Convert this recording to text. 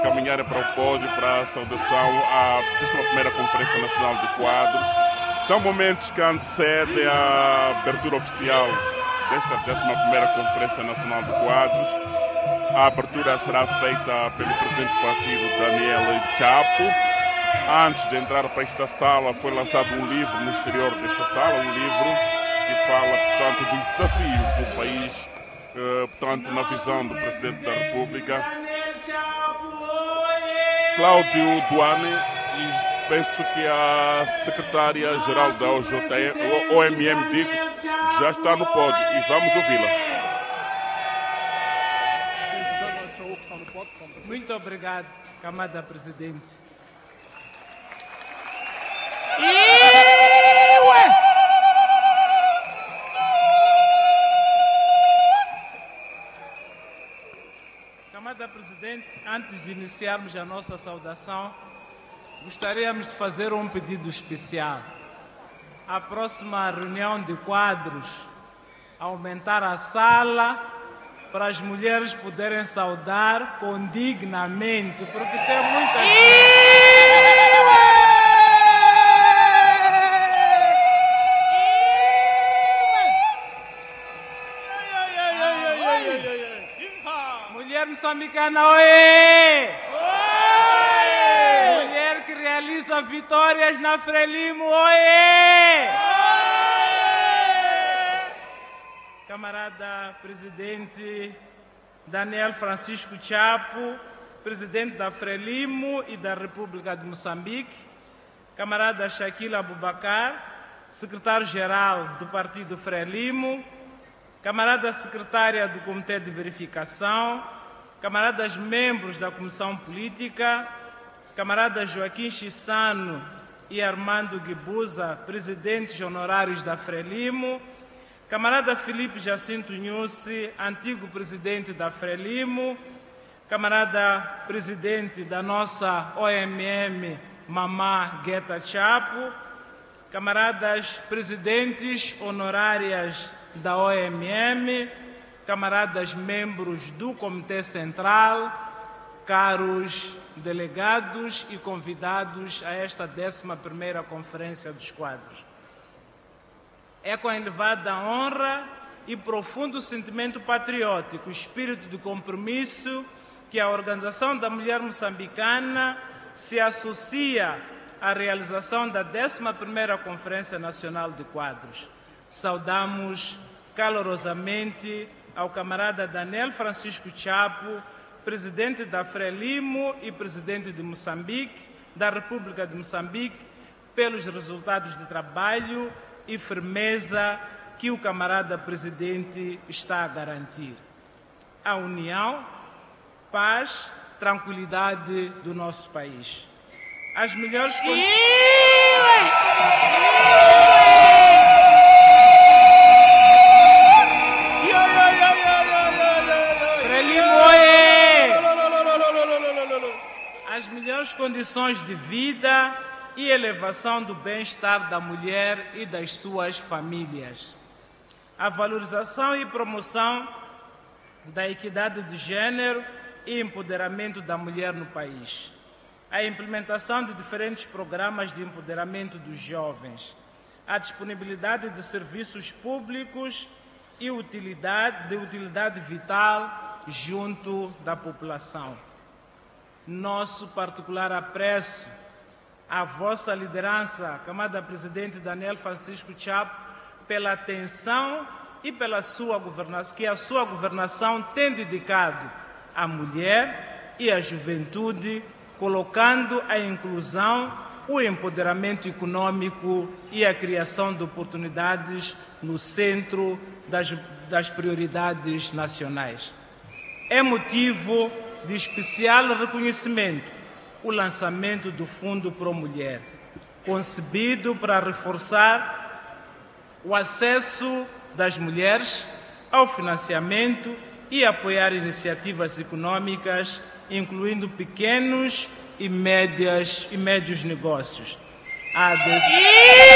caminhar para o pódio para a saudação à 11ª Conferência Nacional de Quadros. São momentos que antecedem a abertura oficial desta 11ª Conferência Nacional de Quadros. A abertura será feita pelo presidente do partido, Daniel Chapo. Antes de entrar para esta sala, foi lançado um livro no exterior desta sala, um livro que fala, portanto, dos desafios do país, portanto, na visão do presidente da República, Cláudio Duane, e penso que a secretária-geral da OMM, já está no pódio e vamos ouvi-la. Muito obrigado, camada presidente. Camada presidente, antes de iniciarmos a nossa saudação, gostaríamos de fazer um pedido especial. À próxima reunião de quadros, aumentar a sala para as mulheres poderem saudar condignamente, porque tem muitas... Mulher moçambicana, oê! Oê! Mulher que realiza vitórias na Frelimo, oê! Camarada presidente Daniel Francisco Chapo, presidente da Frelimo e da República de Moçambique, camarada Shaquila Abubakar, secretário-geral do partido Frelimo, camarada secretária do Comitê de Verificação, camaradas membros da Comissão Política, camarada Joaquim Chissano e Armando Guibuza, presidentes honorários da Frelimo, camarada Felipe Jacinto Nhusi, antigo presidente da Frelimo, camarada presidente da nossa OMM, Mamá Guetta Chapo, camaradas presidentes honorárias da OMM, camaradas membros do Comitê Central, caros delegados e convidados a esta 11ª Conferência dos Quadros. É com elevada honra e profundo sentimento patriótico, espírito de compromisso, que a Organização da Mulher Moçambicana se associa à realização da 11ª Conferência Nacional de Quadros. Saudamos calorosamente ao camarada Daniel Francisco Chapo, presidente da Frelimo e presidente de Moçambique, da República de Moçambique, pelos resultados de trabalho e firmeza que o camarada presidente está a garantir. A união, paz, tranquilidade do nosso país. As melhores As melhores condições de vida e elevação do bem-estar da mulher e das suas famílias. A valorização e promoção da equidade de gênero e empoderamento da mulher no país. A implementação de diferentes programas de empoderamento dos jovens. A disponibilidade de serviços públicos e de utilidade vital junto da população. Nosso particular apreço à vossa liderança, camada presidente Daniel Francisco Chapo, pela atenção e pela sua governação, que a sua governação tem dedicado à mulher e à juventude, colocando a inclusão, o empoderamento econômico e a criação de oportunidades no centro das prioridades nacionais. É motivo de especial reconhecimento o lançamento do Fundo Pro Mulher, concebido para reforçar o acesso das mulheres ao financiamento e apoiar iniciativas econômicas, incluindo pequenos e médios negócios. A